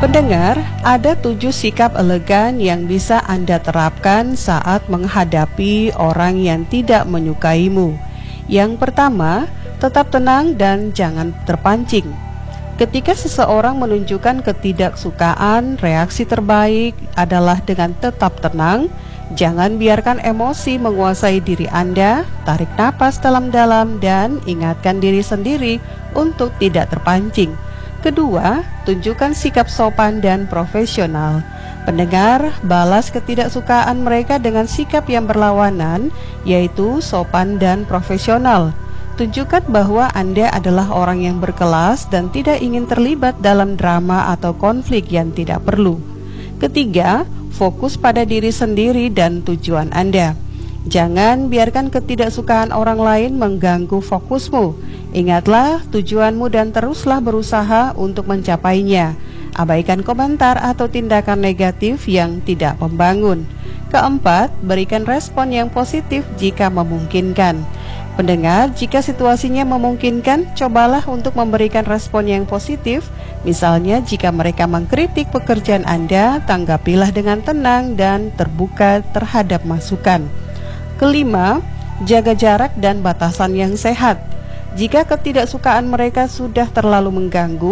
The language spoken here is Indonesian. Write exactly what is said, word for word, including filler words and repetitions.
Pendengar, ada tujuh sikap elegan yang bisa Anda terapkan saat menghadapi orang yang tidak menyukaimu. Yang pertama, tetap tenang dan jangan terpancing. Ketika seseorang menunjukkan ketidaksukaan, reaksi terbaik adalah dengan tetap tenang. Jangan biarkan emosi menguasai diri Anda. Tarik napas dalam-dalam dan ingatkan diri sendiri untuk tidak terpancing. Kedua, tunjukkan sikap sopan dan profesional. Pendengar, balas ketidaksukaan mereka dengan sikap yang berlawanan, yaitu sopan dan profesional. Tunjukkan bahwa Anda adalah orang yang berkelas dan tidak ingin terlibat dalam drama atau konflik yang tidak perlu. Ketiga, fokus pada diri sendiri dan tujuan Anda. Jangan biarkan ketidaksukaan orang lain mengganggu fokusmu. Ingatlah tujuanmu dan teruslah berusaha untuk mencapainya. Abaikan komentar atau tindakan negatif yang tidak membangun. Keempat, berikan respon yang positif jika memungkinkan. Pendengar, jika situasinya memungkinkan, cobalah untuk memberikan respon yang positif. Misalnya, jika mereka mengkritik pekerjaan Anda, tanggapilah dengan tenang dan terbuka terhadap masukan. Kelima, jaga jarak dan batasan yang sehat. Jika ketidaksukaan mereka sudah terlalu mengganggu,